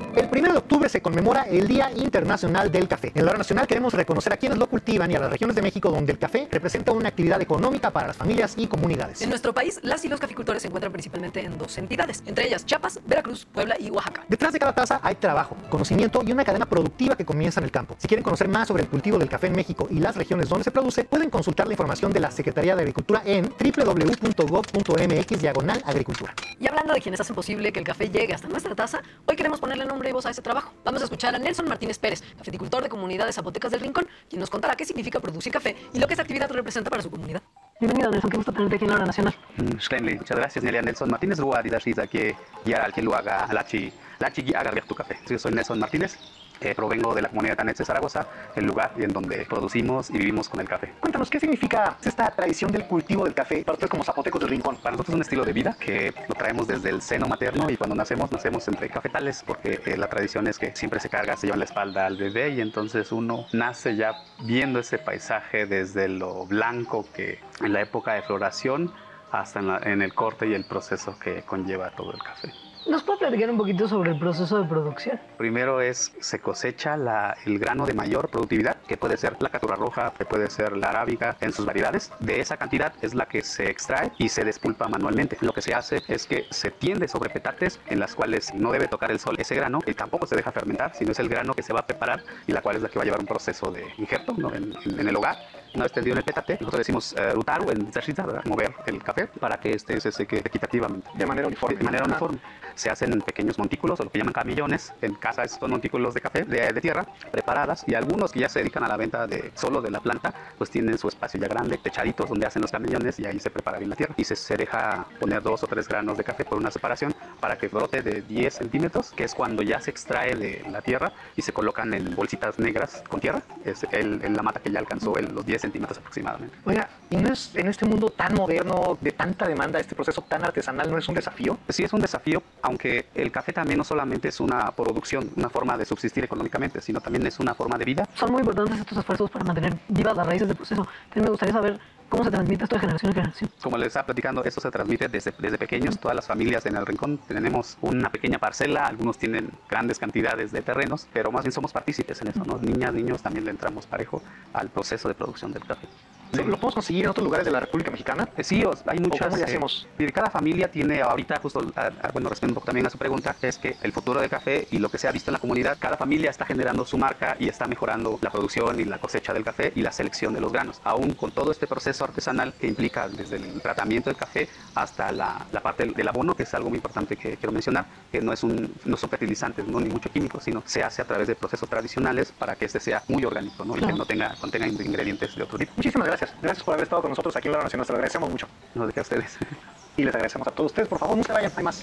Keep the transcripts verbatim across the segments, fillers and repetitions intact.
El primero de octubre se conmemora el Día Internacional del Café. En la hora nacional queremos reconocer a quienes lo cultivan y a las regiones de México donde el café representa una actividad económica para las familias y comunidades. En nuestro país, las y los caficultores se encuentran principalmente en dos entidades, entre ellas Chiapas, Veracruz, Puebla y Oaxaca. Detrás de cada taza hay trabajo, conocimiento y una cadena productiva que comienza en el campo. Si quieren conocer más sobre el cultivo del café en México y las regiones donde se produce, pueden consultar la información de la Secretaría de Agricultura en doble u doble u doble u punto gob punto eme equis diagonal agricultura. Y hablando de quienes hacen posible que el café llegue hasta nuestra taza, hoy queremos ponerle nombre y voz a ese trabajo. Vamos a escuchar a Nelson Martínez Pérez, cafeticultor de Comunidades Zapotecas del Rincón, quien nos contará qué significa producir café y lo que esta actividad representa para su comunidad. Bienvenido, Nelson, qué gusto tenerte aquí en la hora nacional. Shkenli, muchas gracias, Nelia. Nelson Martínez, Rua, Didashiza, que ya al que lo haga, la chi, la chi, haga tu café. Yo soy Nelson Martínez. Eh, provengo de la comunidad de Tanet de Zaragoza, el lugar en donde producimos y vivimos con el café. Cuéntanos, ¿qué significa esta tradición del cultivo del café para ustedes como zapotecos del Rincón? Para nosotros es un estilo de vida que lo traemos desde el seno materno y cuando nacemos, nacemos entre cafetales porque eh, la tradición es que siempre se carga, se lleva en la espalda al bebé y entonces uno nace ya viendo ese paisaje desde lo blanco que en la época de floración hasta en, la, en el corte y el proceso que conlleva todo el café. ¿Nos puede platicar un poquito sobre el proceso de producción? Primero es, se cosecha la, el grano de mayor productividad, que puede ser la caturra roja, que puede ser la arábiga en sus variedades. De esa cantidad es la que se extrae y se despulpa manualmente. Lo que se hace es que se tiende sobre petates en las cuales no debe tocar el sol ese grano, y tampoco se deja fermentar, sino es el grano que se va a preparar y la cual es la que va a llevar un proceso de injerto, ¿no? en, en, en el hogar. Una vez tendido en el petate, nosotros decimos uh, rutaru en Zashita, mover el café para que este se seque equitativamente. De manera uniforme. De manera uniforme. Se hacen en pequeños montículos, o lo que llaman camillones. En casa son montículos de café, de, de tierra, preparadas. Y algunos que ya se dedican a la venta de solo de la planta, pues tienen su espacio ya grande, techaditos, donde hacen los camillones y ahí se prepara bien la tierra. Y se, se deja poner dos o tres granos de café por una separación para que brote de diez centímetros, que es cuando ya se extrae de la tierra y se colocan en bolsitas negras con tierra. Es el, el, la mata que ya alcanzó el, los diez centímetros aproximadamente. Oiga, ¿y no es en este mundo tan moderno, de tanta demanda, este proceso tan artesanal, no es un desafío? Sí, es un desafío, aunque el café también no solamente es una producción, una forma de subsistir económicamente, sino también es una forma de vida. Son muy importantes estos esfuerzos para mantener vivas las raíces del proceso. Entonces me gustaría saber cómo se transmite esto de generación en generación. Como les estaba platicando, esto se transmite desde, desde pequeños. Todas las familias en el Rincón tenemos una pequeña parcela, algunos tienen grandes cantidades de terrenos, pero más bien somos partícipes en eso, ¿no? Niñas, niños, también le entramos parejo al proceso de producción del café. ¿Sí? ¿Lo podemos conseguir en otros lugares de la República Mexicana? Eh, sí, os, hay muchas. ¿Cómo le hacemos? Eh, cada familia tiene ahorita, justo, a, a, bueno, respondiendo un poco también a su pregunta, es que el futuro del café y lo que se ha visto en la comunidad, cada familia está generando su marca y está mejorando la producción y la cosecha del café y la selección de los granos. Aún con todo este proceso artesanal que implica desde el tratamiento del café hasta la, la parte del, del abono, que es algo muy importante que quiero mencionar, que no, es un, no son fertilizantes, no, ni mucho químico, sino se hace a través de procesos tradicionales para que este sea muy orgánico, ¿no? Y que no tenga, contenga ingredientes de otro tipo. Muchísimas gracias. Gracias por haber estado con nosotros aquí en la Nacional. Nos lo agradecemos mucho. No, de que a ustedes. Y les agradecemos a todos ustedes. Por favor, no se vayan, hay más.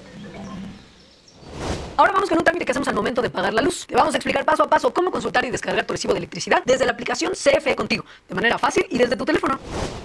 Ahora vamos con un trámite que hacemos al momento de pagar la luz. Te vamos a explicar paso a paso cómo consultar y descargar tu recibo de electricidad desde la aplicación C F E Contigo, de manera fácil y desde tu teléfono.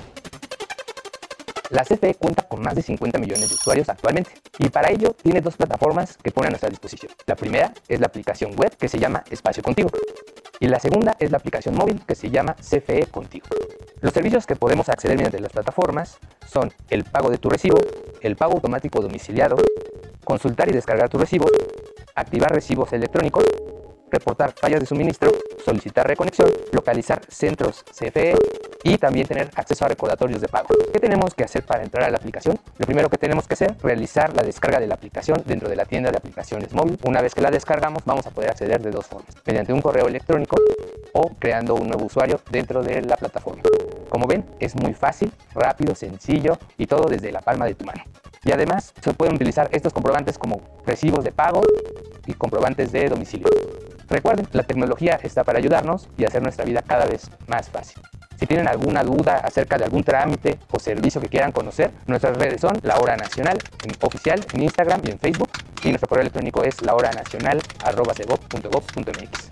La C F E cuenta con más de cincuenta millones de usuarios actualmente y para ello tiene dos plataformas que pone a nuestra disposición. La primera es la aplicación web que se llama Espacio Contigo y la segunda es la aplicación móvil que se llama C F E Contigo. Los servicios que podemos acceder mediante las plataformas son el pago de tu recibo, el pago automático domiciliado, consultar y descargar tu recibo, activar recibos electrónicos, reportar fallas de suministro, solicitar reconexión, localizar centros C F E y también tener acceso a recordatorios de pago. ¿Qué tenemos que hacer para entrar a la aplicación? Lo primero que tenemos que hacer es realizar la descarga de la aplicación dentro de la tienda de aplicaciones móvil. Una vez que la descargamos, vamos a poder acceder de dos formas: mediante un correo electrónico o creando un nuevo usuario dentro de la plataforma. Como ven, es muy fácil, rápido, sencillo y todo desde la palma de tu mano. Y además se pueden utilizar estos comprobantes como recibos de pago y comprobantes de domicilio. Recuerden, la tecnología está para ayudarnos y hacer nuestra vida cada vez más fácil. Si tienen alguna duda acerca de algún trámite o servicio que quieran conocer, nuestras redes son La Hora Nacional en oficial en Instagram y en Facebook, y nuestro correo electrónico es lahoranacional arroba cegop punto gov punto mx.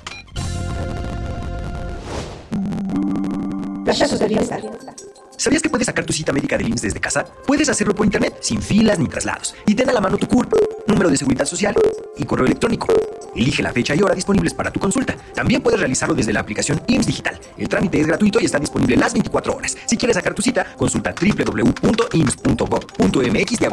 Los casos de bienestar. ¿Sabías que puedes sacar tu cita médica del I M S S desde casa? Puedes hacerlo por internet, sin filas ni traslados. Y ten a la mano tu C U R P, número de seguridad social y correo electrónico. Elige la fecha y hora disponibles para tu consulta. También puedes realizarlo desde la aplicación I M S S Digital. El trámite es gratuito y está disponible las veinticuatro horas. Si quieres sacar tu cita, consulta doble u doble u doble u punto i m s s punto gov punto m x